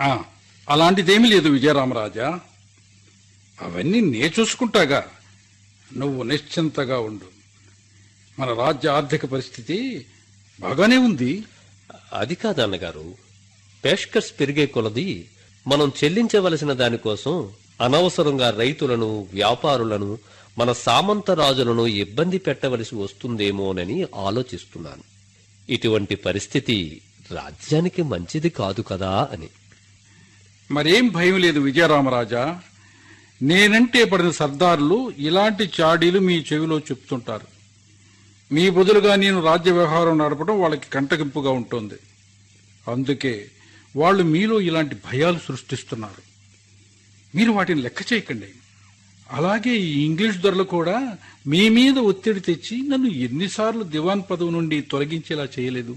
ఆ, అలాంటిదేమీ లేదు విజయరామరాజా. అవన్నీ నే చూసుకుంటాగా. నువ్వు నిశ్చింతగా ఉండు. మన రాజ్య ఆర్థిక పరిస్థితి బాగానే ఉంది. అది కాదు అన్నగారు. పేష్కర్స్ పెరిగే కొలది మనం చెల్లించవలసిన దానికోసం అనవసరంగా రైతులను, వ్యాపారులను, మన సామంత రాజులను ఇబ్బంది పెట్టవలసి వస్తుందేమోనని ఆలోచిస్తున్నాను. ఇటువంటి పరిస్థితి రాజ్యానికి మంచిది కాదు కదా అని. మరేం భయం లేదు విజయరామరాజా. నేనంటే పడిన సర్దారులు ఇలాంటి చాడీలు మీ చెవిలో చెప్తుంటారు. మీ బదులుగా నేను రాజ్య వ్యవహారం నడపడం వాళ్ళకి కంటగింపుగా ఉంటుంది. అందుకే వాళ్ళు మీలో ఇలాంటి భయాలు సృష్టిస్తున్నారు. మీరు వాటిని లెక్క చేయకండి. అలాగే ఈ ఇంగ్లీష్ దొరలు కూడా మీ మీద ఒత్తిడి తెచ్చి నన్ను ఎన్నిసార్లు దివాన్ పదవి నుండి తొలగించేలా చేయలేదు.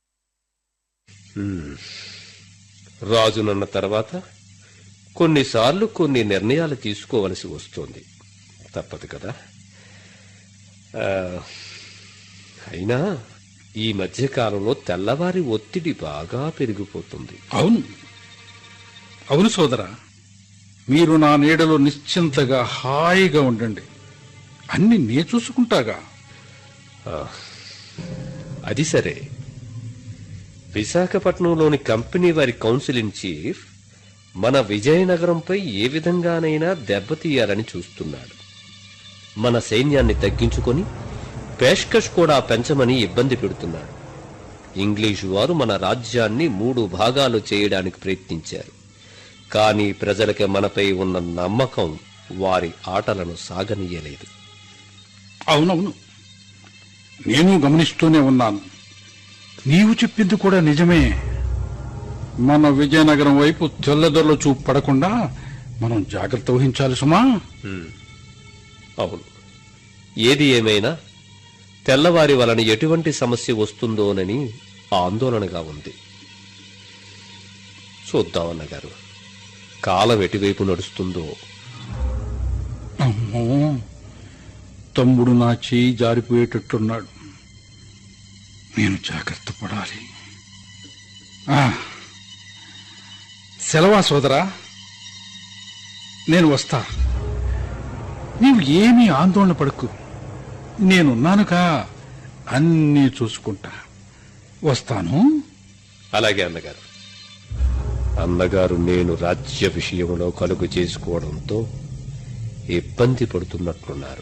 రాజునన్న తర్వాత కొన్నిసార్లు కొన్ని నిర్ణయాలు తీసుకోవలసి వస్తుంది. తప్పదు కదా. అయినా ఈ మధ్యకాలంలో తెల్లవారి ఒత్తిడి బాగా పెరిగిపోతుంది. అవును అవును సోదరా, మీరు నా నీడలో నిశ్చింతగా హాయిగా ఉండండి. అన్ని నే చూసుకుంటాగా. అది సరే, విశాఖపట్నంలోని కంపెనీ వారి కౌన్సిల్ ఇన్ చీఫ్ మన విజయనగరంపై ఏ విధంగానైనా దెబ్బతీయాలని చూస్తున్నాడు. మన సైన్యాన్ని తగ్గించుకొని పేష్కష్ కూడా పెంచమని ఇబ్బంది పెడుతున్నాడు. ఇంగ్లీషు వారు మన రాజ్యాన్ని 3 భాగాలు చేయడానికి ప్రయత్నించారు. కానీ ప్రజలకి మనపై ఉన్న నమ్మకం వారి ఆటలను సాగనీయలేదు. అవునవును, నేను గమనిస్తూనే ఉన్నాను. నీవు చెప్పింది కూడా నిజమే. మన విజయనగరం వైపు తెల్లదొరల చూపు పడకుండా మనం జాగ్రత్త వహించాలి సుమా. అవును, ఏది ఏమైనా తెల్లవారి వలన ఎటువంటి సమస్య వస్తుందోనని ఆందోళనగా ఉంది. చూద్దామన్నగారు, కాలం ఎటువైపు నడుస్తుందో. అమ్మో, తమ్ముడు నా చేయి జారిపోయేటట్టున్నాడు. నేను జాగ్రత్త పడాలి. సెలవా సోదరా, నేను వస్తా. నీవు ఏమీ ఆందోళన పడకు. నేనున్నానుగా, అన్నీ చూసుకుంటా. వస్తాను. అలాగే అన్నగారు. అన్నగారు నేను రాజ్య విషయంలో కలుగు చేసుకోవడంతో ఇబ్బంది పడుతున్నట్లున్నారు.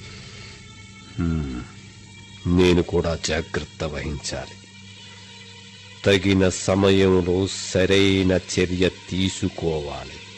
నేను కూడా జాగ్రత్త వహించాలి. తగిన సమయంలో సరైన చర్య తీసుకోవాలి.